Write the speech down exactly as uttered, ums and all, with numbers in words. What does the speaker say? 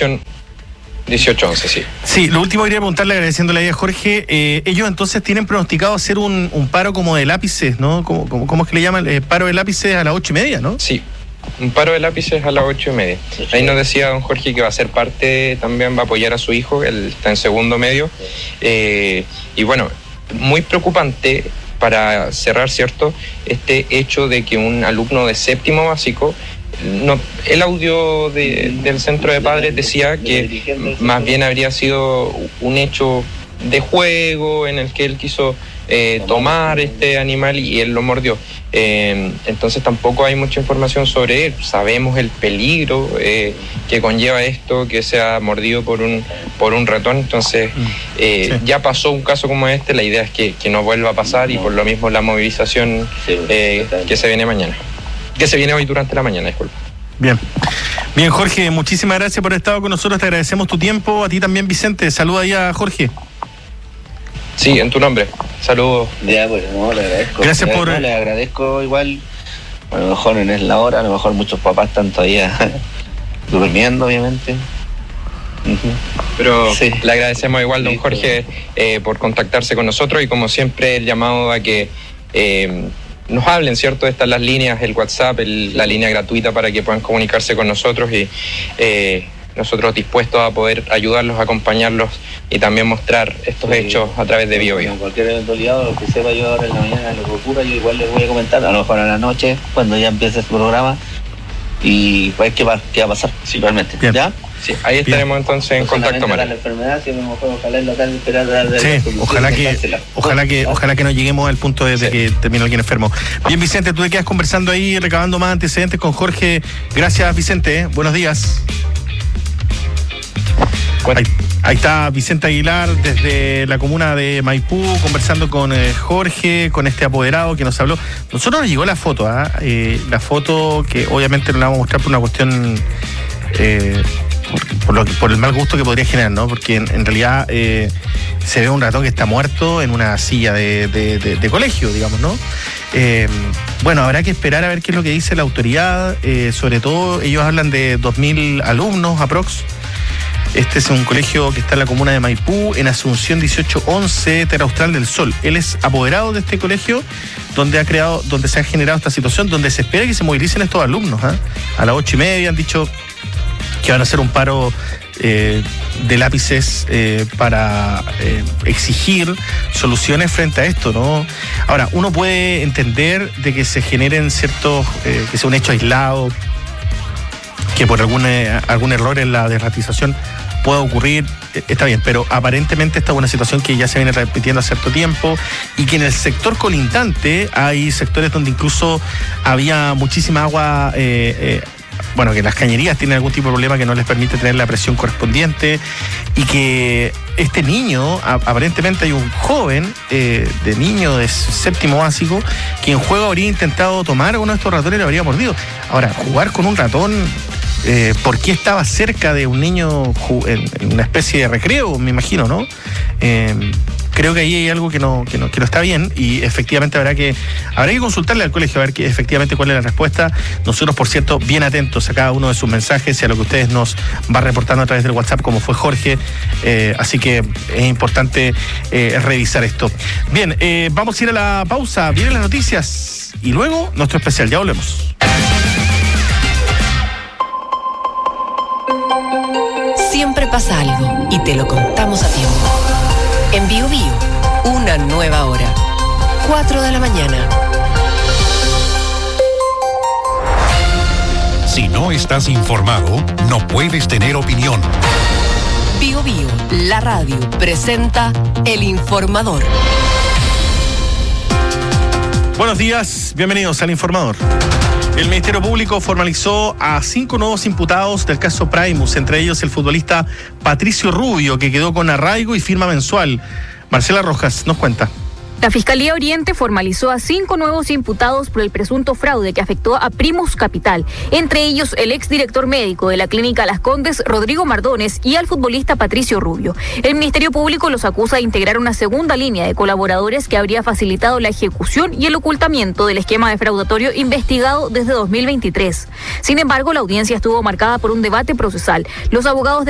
sección dieciocho once, sí. Sí, lo último quería preguntarle, agradeciéndole a Jorge, eh, ellos entonces tienen pronosticado hacer un, un paro como de lápices, ¿no? ¿Cómo, cómo, cómo es que le llaman? Eh, paro de lápices a las ocho y media, ¿no? Sí, un paro de lápices a las ocho y media. Ahí nos decía don Jorge que va a ser parte, también va a apoyar a su hijo, él está en segundo medio. Eh, y bueno, muy preocupante para cerrar, ¿cierto?, este hecho de que un alumno de séptimo básico, no, el audio de, del centro de padres decía que más bien habría sido un hecho de juego en el que él quiso eh, tomar este animal y él lo mordió. Eh, entonces tampoco hay mucha información sobre él. Sabemos el peligro eh, que conlleva esto, que sea mordido por un por un ratón. Entonces eh, sí. ya pasó un caso como este. La idea es que, que no vuelva a pasar, y por lo mismo la movilización eh, que se viene mañana, que se viene hoy durante la mañana, disculpa. Bien. Bien, Jorge, muchísimas gracias por haber estado con nosotros, te agradecemos tu tiempo. A ti también, Vicente, saluda ahí a Jorge. Sí, en tu nombre. Saludos. Ya, pues, no, le agradezco. Gracias por... No, le agradezco igual. A lo mejor no es la hora, a lo mejor muchos papás están todavía durmiendo, obviamente. Uh-huh. Pero sí. le agradecemos igual, don Jorge, eh, por contactarse con nosotros, y como siempre el llamado a que eh, nos hablen, ¿cierto? Estas las líneas, el WhatsApp, el, la línea gratuita para que puedan comunicarse con nosotros, y eh, nosotros dispuestos a poder ayudarlos, acompañarlos y también mostrar estos sí. hechos a través de Bio Bio. Cualquier eventualidad, lo que sepa yo ahora en la mañana, lo que ocurra, yo igual les voy a comentar, a lo mejor a la noche, cuando ya empiece el programa, y pues qué va, qué va a pasar, sí, realmente. Bien. ¿Ya? Sí, ahí estaremos Bien. entonces en contacto, María. La enfermedad, si a lo mejor ojalá en local esperar de sí, ojalá que, ojalá que, ojalá que no lleguemos al punto de, sí. de que termine alguien enfermo. Bien, Vicente, tú te quedas conversando ahí, recabando más antecedentes con Jorge. Gracias, Vicente, ¿eh? Buenos días. Ahí, ahí está Vicente Aguilar desde la comuna de Maipú conversando con eh, Jorge, con este apoderado que nos habló. Nosotros nos llegó la foto, ¿eh? Eh, la foto que obviamente no la vamos a mostrar por una cuestión, eh, por, lo, por el mal gusto que podría generar, ¿no? Porque en, en realidad eh, se ve un ratón que está muerto en una silla de, de, de, de colegio, digamos, ¿no? Eh, bueno, habrá que esperar a ver qué es lo que dice la autoridad. Eh, sobre todo, ellos hablan de dos mil alumnos aprox. Este es un colegio que está en la comuna de Maipú, en Asunción dieciocho once, Terra Austral del Sol. Él es apoderado de este colegio, donde ha creado, donde se ha generado esta situación, donde se espera que se movilicen estos alumnos. ¿eh? A las ocho y media han dicho que van a hacer un paro eh, de lápices eh, para eh, exigir soluciones frente a esto, ¿no? Ahora, uno puede entender de que se generen ciertos, eh, que sea un hecho aislado, que por algún, eh, algún error en la derratización pueda ocurrir, eh, está bien, pero aparentemente esta es una situación que ya se viene repitiendo hace cierto tiempo, y que en el sector colindante hay sectores donde incluso había muchísima agua, eh, eh, bueno, que las cañerías tienen algún tipo de problema que no les permite tener la presión correspondiente, y que este niño, a, aparentemente hay un joven, eh, de niño de séptimo básico, que en juego habría intentado tomar a uno de estos ratones y lo habría mordido. Ahora, jugar con un ratón, eh, ¿por qué estaba cerca de un niño en, en una especie de recreo, me imagino, ¿no? Eh, creo que ahí hay algo que no, que no, que no está bien, y efectivamente habrá que, habrá que consultarle al colegio a ver que, efectivamente cuál es la respuesta. Nosotros, por cierto, bien atentos a cada uno de sus mensajes y a lo que ustedes nos van reportando a través del WhatsApp, como fue Jorge, eh, así que es importante eh, revisar esto. Bien, eh, vamos a ir a la pausa, vienen las noticias y luego nuestro especial, ya volvemos. Siempre pasa algo y te lo contamos a tiempo. En Bio Bio, una nueva hora. cuatro de la mañana. Si no estás informado, no puedes tener opinión. Bio Bio, la radio, presenta El Informador. Buenos días, bienvenidos al Informador. El Ministerio Público formalizó a cinco nuevos imputados del caso Primus, entre ellos el futbolista Patricio Rubio, que quedó con arraigo y firma mensual. Marcela Rojas nos cuenta. La Fiscalía Oriente formalizó a cinco nuevos imputados por el presunto fraude que afectó a Primus Capital, entre ellos el exdirector médico de la clínica Las Condes, Rodrigo Mardones, y al futbolista Patricio Rubio. El Ministerio Público los acusa de integrar una segunda línea de colaboradores que habría facilitado la ejecución y el ocultamiento del esquema defraudatorio investigado desde dos mil veintitrés. Sin embargo, la audiencia estuvo marcada por un debate procesal. Los abogados de